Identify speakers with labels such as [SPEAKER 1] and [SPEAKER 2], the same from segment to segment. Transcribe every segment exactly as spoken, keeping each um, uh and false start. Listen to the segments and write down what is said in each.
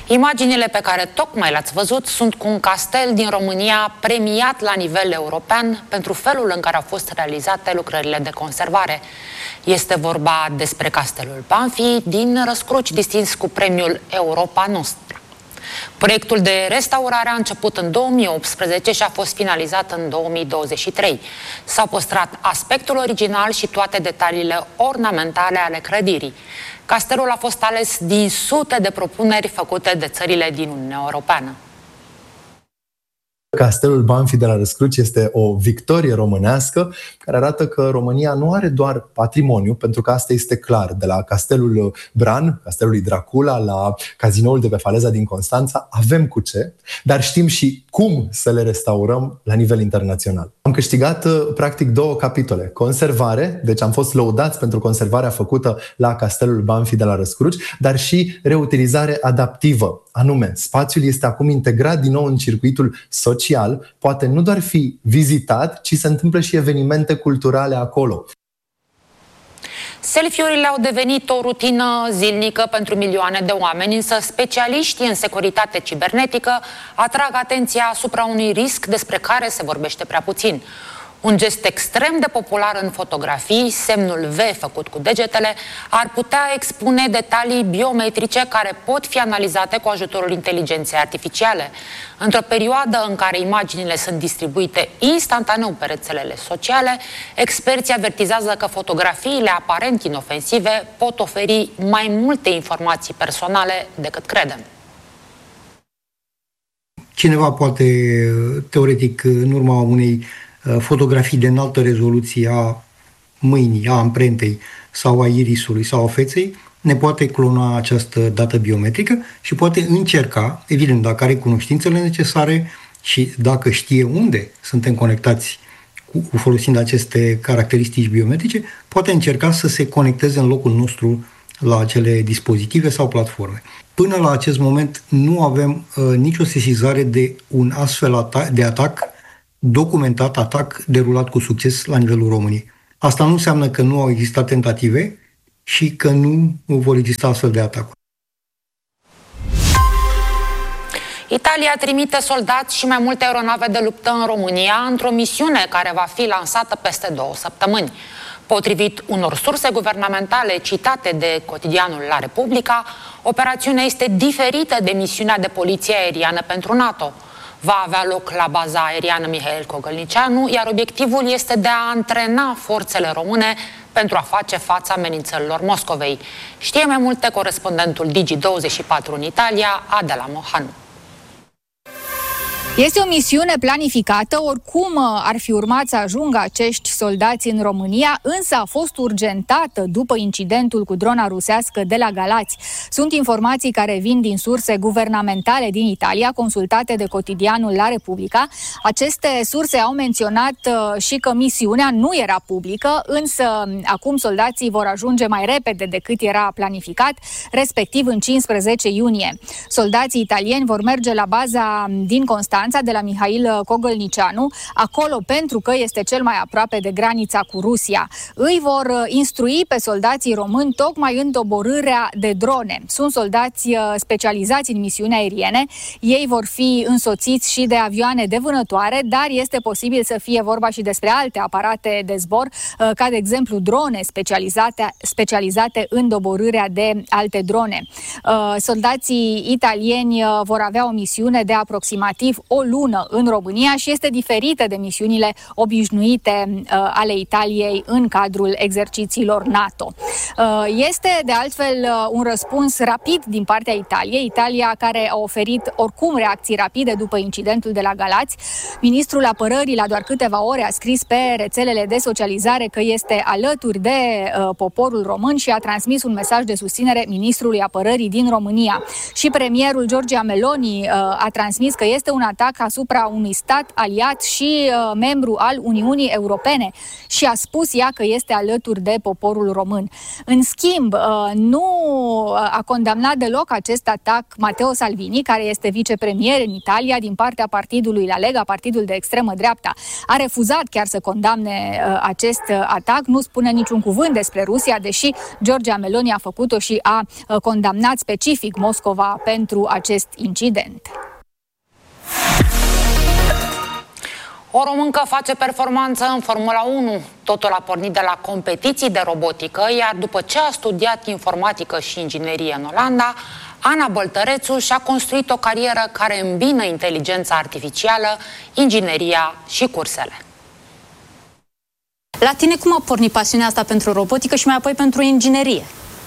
[SPEAKER 1] Imaginile pe care tocmai le-ați văzut sunt cu un castel din România premiat la nivel european pentru felul în care au fost realizate lucrările de conservare. Este vorba despre castelul Banfi din Răscruci, distins cu premiul Europa Nostra. Proiectul de restaurare a început în două mii optsprezece și a fost finalizat în două mii douăzeci și trei. S-au păstrat aspectul original și toate detaliile ornamentale ale clădirii. Castelul a fost ales din sute de propuneri făcute de țările din Uniunea Europeană.
[SPEAKER 2] Castelul Banfi de la Răscruci este o victorie românească care arată că România nu are doar patrimoniu, pentru că asta este clar. De la Castelul Bran, Castelul Dracula, la cazinoul de pe Faleza din Constanța, avem cu ce, dar știm și cum să le restaurăm la nivel internațional. Am câștigat practic două capitole. Conservare, deci am fost lăudați pentru conservarea făcută la Castelul Banfi de la Răscruci, dar și reutilizare adaptivă. Anume, spațiul este acum integrat din nou în circuitul social, poate nu doar fi vizitat, ci se întâmplă și evenimente culturale acolo.
[SPEAKER 1] Selfie-urile au devenit o rutină zilnică pentru milioane de oameni, însă specialiștii în securitate cibernetică atrag atenția asupra unui risc despre care se vorbește prea puțin. Un gest extrem de popular în fotografii, semnul V făcut cu degetele, ar putea expune detalii biometrice care pot fi analizate cu ajutorul inteligenței artificiale. Într-o perioadă în care imaginile sunt distribuite instantaneu pe rețelele sociale, experții avertizează că fotografiile aparent inofensive pot oferi mai multe informații personale decât credem.
[SPEAKER 3] Cineva poate, teoretic, în urma unei fotografii de înaltă rezoluție a mâinii, a amprentei sau a irisului sau a feței, ne poate clona această dată biometrică și poate încerca, evident, dacă are cunoștințele necesare și dacă știe unde suntem conectați cu, folosind aceste caracteristici biometrice, poate încerca să se conecteze în locul nostru la acele dispozitive sau platforme. Până la acest moment nu avem uh, nicio sesizare de un astfel ata- de atac documentat, atac derulat cu succes la nivelul României. Asta nu înseamnă că nu au existat tentative și că nu vor exista astfel de atacuri.
[SPEAKER 1] Italia trimite soldați și mai multe aeronave de luptă în România într-o misiune care va fi lansată peste două săptămâni. Potrivit unor surse guvernamentale citate de quotidianul La Repubblica, operațiunea este diferită de misiunea de poliție aeriană pentru NATO. Va avea loc la baza aeriană Mihail Cogălnicianu, iar obiectivul este de a antrena forțele române pentru a face față amenințărilor Moscovei. Știe mai multe corespondentul Digi douăzeci și patru în Italia, Adela Mohanu.
[SPEAKER 4] Este o misiune planificată, oricum ar fi urmat să ajungă acești soldați în România, însă a fost urgentată după incidentul cu drona rusească de la Galați. Sunt informații care vin din surse guvernamentale din Italia, consultate de quotidianul La Repubblica. Aceste surse au menționat și că misiunea nu era publică, însă acum soldații vor ajunge mai repede decât era planificat, respectiv în cincisprezece iunie. Soldații italieni vor merge la baza din Constanța, de la Mihail Cogălnicianu, acolo pentru că este cel mai aproape de granița cu Rusia. Îi vor instrui pe soldații români tocmai în doborârea de drone. Sunt soldați specializați în misiuni aeriene, ei vor fi însoțiți și de avioane de vânătoare, dar este posibil să fie vorba și despre alte aparate de zbor, ca de exemplu drone specializate, specializate în doborârea de alte drone. Soldații italieni vor avea o misiune de aproximativ o lună în România și este diferită de misiunile obișnuite uh, ale Italiei în cadrul exercițiilor NATO. Uh, este, de altfel, uh, un răspuns rapid din partea Italiei, Italia care a oferit oricum reacții rapide după incidentul de la Galați. Ministrul Apărării, la doar câteva ore, a scris pe rețelele de socializare că este alături de uh, poporul român și a transmis un mesaj de susținere ministrului Apărării din România. Și premierul Giorgia Meloni uh, a transmis că este un atac atac asupra unui stat aliat și uh, membru al Uniunii Europene și a spus ea că este alături de poporul român. În schimb, uh, nu a condamnat deloc acest atac Matteo Salvini, care este vicepremier în Italia din partea partidului La Lega, partidul de extremă dreapta. A refuzat chiar să condamne uh, acest uh, atac, nu spune niciun cuvânt despre Rusia, deși Giorgia Meloni a făcut-o și a uh, condamnat specific Moscova pentru acest incident.
[SPEAKER 1] O româncă face performanță în Formula unu. Totul a pornit de la competiții de robotică, iar după ce a studiat informatică și inginerie în Olanda, Ana Băltărețu și-a construit o carieră care îmbină inteligența artificială, ingineria și cursele.
[SPEAKER 5] La tine cum a pornit pasiunea asta pentru robotică și mai apoi pentru inginerie?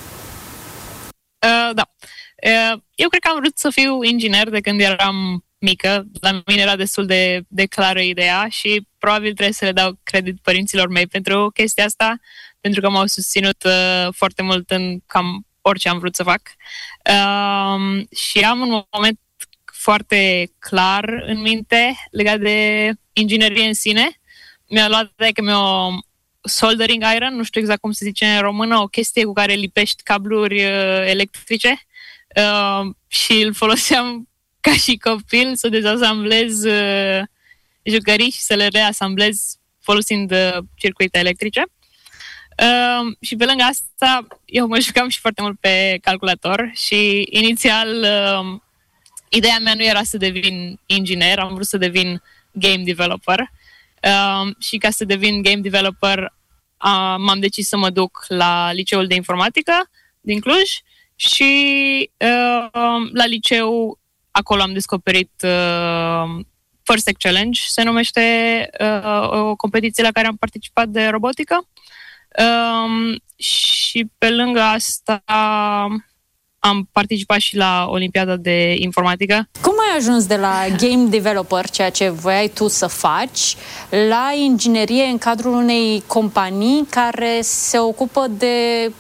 [SPEAKER 6] Uh, da. Uh, eu cred că am vrut să fiu inginer de când eram mică. La mine era destul de, de clară ideea și probabil trebuie să le dau credit părinților mei pentru chestia asta, pentru că m-au susținut uh, foarte mult în cam orice am vrut să fac. Uh, și am un moment foarte clar în minte legat de inginerie în sine. Mi-a luat de că mi-o soldering iron, nu știu exact cum se zice în română, o chestie cu care lipești cabluri uh, electrice uh, și îl foloseam ca și copil să dezasamblez uh, jucării și să le reasamblez folosind uh, circuite electrice. Uh, și pe lângă asta, eu mă jucam și foarte mult pe calculator și inițial uh, ideea mea nu era să devin inginer, am vrut să devin game developer. Uh, și ca să devin game developer uh, m-am decis să mă duc la liceul de informatică din Cluj și uh, la liceu acolo am descoperit uh, First Tech Challenge, se numește uh, o competiție la care am participat de robotică uh, și pe lângă asta am participat și la Olimpiada de informatică.
[SPEAKER 5] Cum ai ajuns de la game developer, ceea ce voiai tu să faci, la inginerie în cadrul unei companii care se ocupă de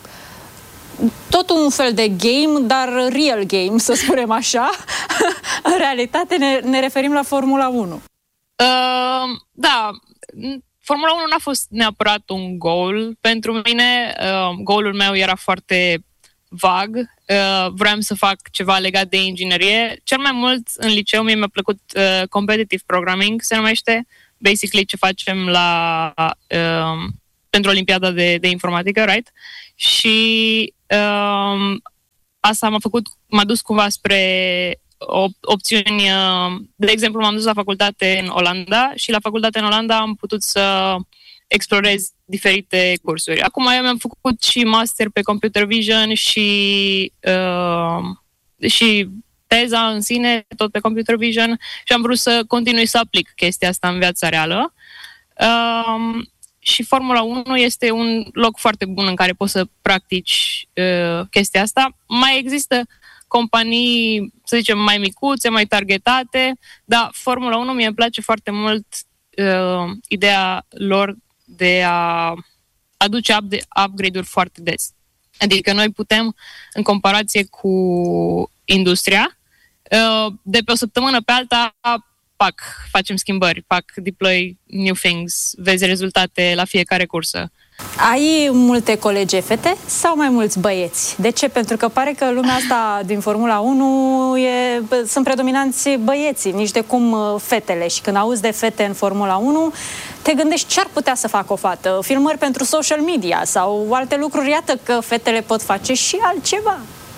[SPEAKER 5] tot un fel de game, dar real game, să spunem așa? În realitate ne, ne referim la Formula unu.
[SPEAKER 6] Uh, da, Formula unu n-a fost neapărat un goal pentru mine. Uh, goalul meu era foarte vag. Uh, vreau să fac ceva legat de inginerie. Cel mai mult în liceu mie mi-a plăcut uh, competitive programming, se numește, basically ce facem la uh, pentru Olimpiada de, de informatică, right? Și uh, asta m-a făcut, m-a dus cumva spre op- opțiuni. Uh, de exemplu, m-am dus la facultate în Olanda și la facultate în Olanda am putut să explorez diferite cursuri. Acum eu mi-am făcut și master pe computer vision și, uh, și teza în sine, tot pe computer vision, și am vrut să continui să aplic chestia asta în viața reală. Uh, și Formula unu este un loc foarte bun în care poți să practici uh, chestia asta. Mai există companii, să zicem, mai micuțe, mai targetate, dar Formula unu mie îmi place foarte mult uh, ideea lor de a aduce upgrade-uri foarte des. Adică noi putem, în comparație cu industria, de pe o săptămână pe alta, pac, facem schimbări, pac, deploy new things, vezi rezultate la fiecare cursă.
[SPEAKER 5] Ai multe colege fete sau mai mulți băieți? De ce? Pentru că pare că lumea asta din Formula unu e, sunt predominanți băieții, nici de cum fetele. Și când auzi de fete în Formula unu, te gândești ce ar putea să facă o fată? Filmări pentru social media sau alte lucruri. Iată că fetele pot face și altceva.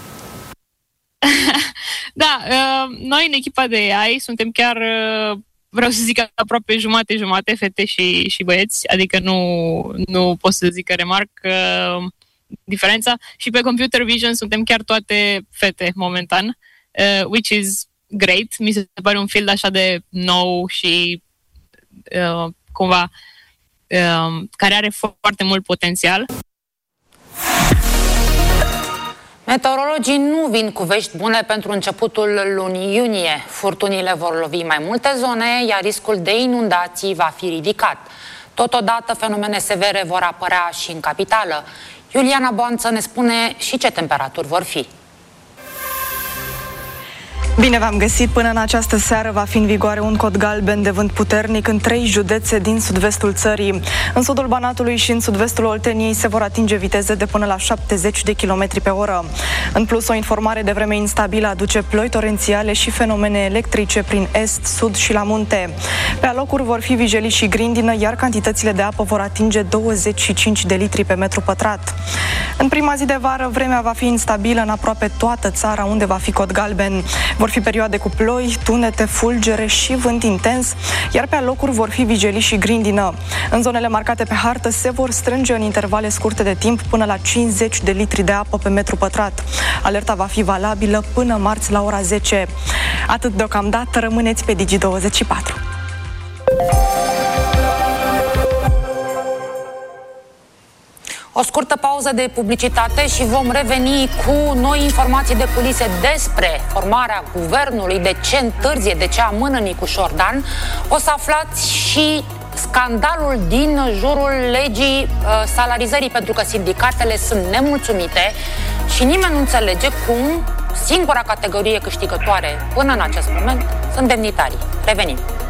[SPEAKER 6] Da, noi în echipa de A I suntem chiar, vreau să zic, aproape jumate-jumate, fete și, și băieți, adică nu, nu pot să zic că remarc uh, diferența. Și pe computer vision suntem chiar toate fete momentan, uh, which is great. Mi se pare un field așa de nou și uh, cumva uh, care are foarte mult potențial.
[SPEAKER 1] Meteorologii nu vin cu vești bune pentru începutul lunii iunie. Furtunile vor lovi mai multe zone, iar riscul de inundații va fi ridicat. Totodată, fenomene severe vor apărea și în capitală. Iuliana Boanță ne spune și ce temperaturi vor fi.
[SPEAKER 7] Bine v-am găsit! Până în această seară va fi în vigoare un cod galben de vânt puternic în trei județe din sud-vestul țării. În sudul Banatului și în sud-vestul Olteniei se vor atinge viteze de până la șaptezeci de kilometri pe oră. În plus, o informare de vreme instabilă aduce ploi torențiale și fenomene electrice prin est, sud și la munte. Pe alocuri vor fi vijelii și grindină, iar cantitățile de apă vor atinge douăzeci și cinci de litri pe metru pătrat. În prima zi de vară, vremea va fi instabilă în aproape toată țara, unde va fi cod galben. Vor fi perioade cu ploi, tunete, fulgere și vânt intens, iar pe alocuri vor fi vijelii și grindină. În zonele marcate pe hartă se vor strânge în intervale scurte de timp până la cincizeci de litri de apă pe metru pătrat. Alerta va fi valabilă până marți la ora zece. Atât deocamdată, rămâneți pe Digi douăzeci și patru.
[SPEAKER 1] O scurtă pauză de publicitate și vom reveni cu noi informații de culise despre formarea guvernului, de ce întârzie, de ce amână Nicu Șordan. O să aflați și scandalul din jurul legii uh, salarizării, pentru că sindicatele sunt nemulțumite și nimeni nu înțelege cum singura categorie câștigătoare până în acest moment sunt demnitarii. Revenim!